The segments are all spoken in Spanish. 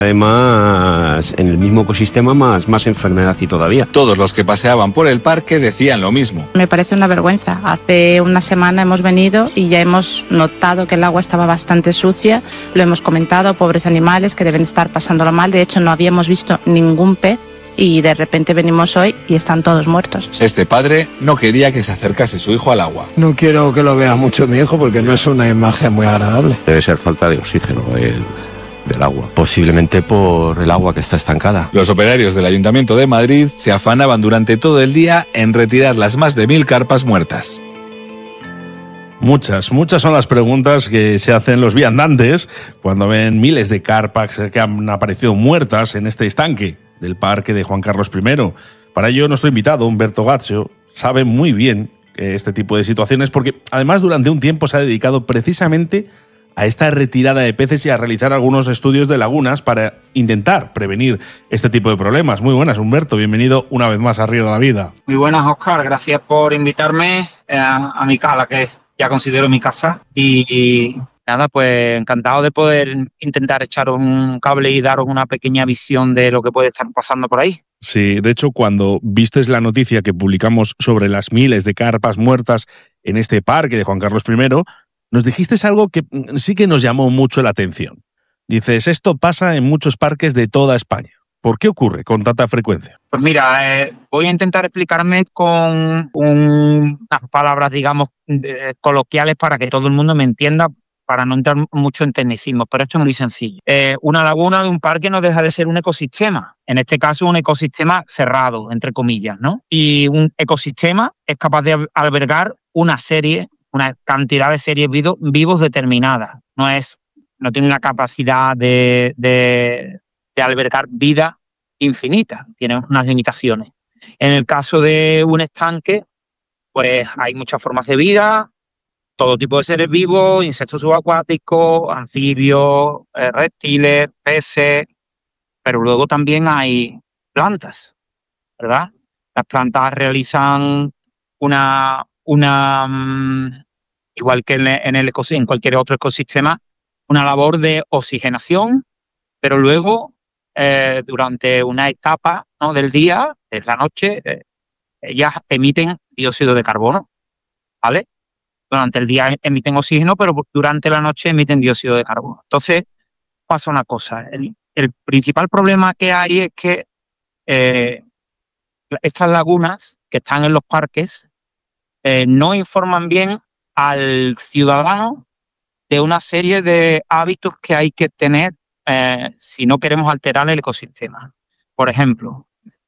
Además, en el mismo ecosistema más enfermedad y todavía. Todos los que paseaban por el parque decían lo mismo. Me parece una vergüenza. Hace una semana hemos venido y ya hemos notado que el agua estaba bastante sucia. Lo hemos comentado, pobres animales que deben estar pasándolo mal. De hecho, no habíamos visto ningún pez y de repente venimos hoy y están todos muertos. Este padre no quería que se acercase su hijo al agua. No quiero que lo vea mucho mi hijo porque no es una imagen muy agradable. Debe ser falta de oxígeno del agua. Posiblemente por el agua que está estancada. Los operarios del Ayuntamiento de Madrid se afanaban durante todo el día en retirar las más de 1000 carpas muertas. Muchas son las preguntas que se hacen los viandantes cuando ven miles de carpas que han aparecido muertas en este estanque del parque de Juan Carlos I. Para ello, nuestro invitado, Humberto Gazio, sabe muy bien este tipo de situaciones porque además durante un tiempo se ha dedicado precisamente a esta retirada de peces y a realizar algunos estudios de lagunas para intentar prevenir este tipo de problemas. Muy buenas, Humberto, bienvenido una vez más a Río de la Vida. Muy buenas, Óscar, gracias por invitarme a mi cala, que ya considero mi casa, y nada, pues encantado de poder intentar echar un cable y daros una pequeña visión de lo que puede estar pasando por ahí. Sí, de hecho, cuando vistes la noticia que publicamos sobre las miles de carpas muertas en este parque de Juan Carlos I, nos dijiste algo que sí que nos llamó mucho la atención. Dices, esto pasa en muchos parques de toda España. ¿Por qué ocurre con tanta frecuencia? Pues mira, voy a intentar explicarme con unas palabras, digamos, coloquiales para que todo el mundo me entienda, para no entrar mucho en tecnicismos, pero esto es muy sencillo. Una laguna de un parque no deja de ser un ecosistema, en este caso un ecosistema cerrado, entre comillas, ¿no? Y un ecosistema es capaz de albergar una cantidad de series vivos determinadas. No tiene la capacidad de albergar vida infinita, tiene unas limitaciones. En el caso de un estanque, pues hay muchas formas de vida, todo tipo de seres vivos, insectos subacuáticos, anfibios, reptiles, peces, pero luego también hay plantas, ¿verdad? Las plantas realizan igual que en cualquier otro ecosistema, una labor de oxigenación, pero luego, durante una etapa, ¿no?, del día, es la noche, ellas emiten dióxido de carbono, ¿vale? Durante el día emiten oxígeno, pero durante la noche emiten dióxido de carbono. Entonces, pasa una cosa. El principal problema que hay es que estas lagunas que están en los parques no informan bien al ciudadano de una serie de hábitos que hay que tener si no queremos alterar el ecosistema. Por ejemplo,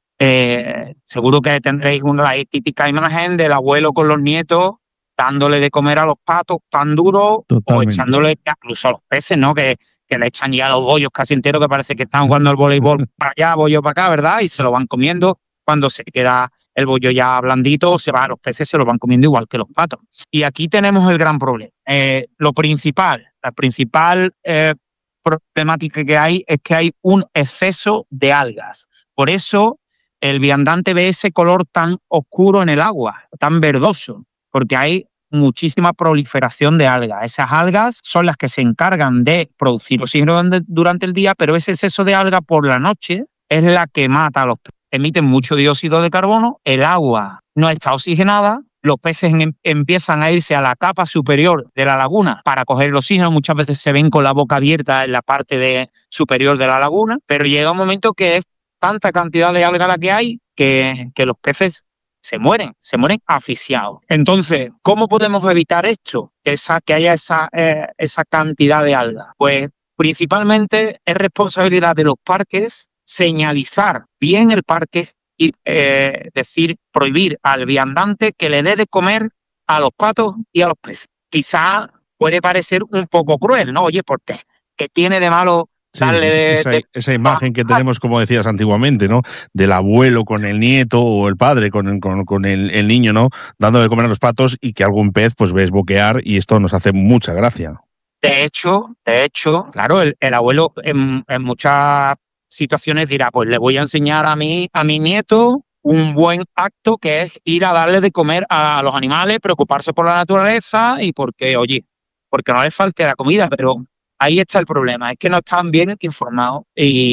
seguro que tendréis una típica imagen del abuelo con los nietos dándole de comer a los patos pan duro. Totalmente. O echándole incluso a los peces, ¿no? Que le echan ya los bollos casi enteros, que parece que están jugando al voleibol para allá, bollo para acá, ¿verdad? Y se lo van comiendo. Cuando se queda el bollo ya blandito, los peces se lo van comiendo igual que los patos. Y aquí tenemos el gran problema. La principal problemática que hay es que hay un exceso de algas. Por eso el viandante ve ese color tan oscuro en el agua, tan verdoso, porque hay muchísima proliferación de algas. Esas algas son las que se encargan de producir oxígeno durante el día, pero ese exceso de alga por la noche es la que mata a los peces. Emiten mucho dióxido de carbono, el agua no está oxigenada, los peces empiezan a irse a la capa superior de la laguna para coger el oxígeno. Muchas veces se ven con la boca abierta en la parte superior de la laguna, pero llega un momento que es tanta cantidad de alga la que hay que los peces se mueren asfixiados. Entonces, ¿cómo podemos evitar esto? Que haya esa cantidad de algas. Pues principalmente es responsabilidad de los parques señalizar bien el parque y prohibir al viandante que le dé de comer a los patos y a los peces. Quizá puede parecer un poco cruel, ¿no? Oye, ¿por qué? ¿Qué tiene de malo darle esa imagen que tenemos, como decías antiguamente, ¿no? Del abuelo con el nieto o el padre con el niño, ¿no? Dándole de comer a los patos y que algún pez pues ves boquear, y esto nos hace mucha gracia. De hecho, claro, el abuelo en muchas situaciones dirá, pues le voy a enseñar a mi nieto un buen acto, que es ir a darle de comer a los animales, preocuparse por la naturaleza y porque no les falte la comida, pero Ahí está el problema, es que no están bien informados y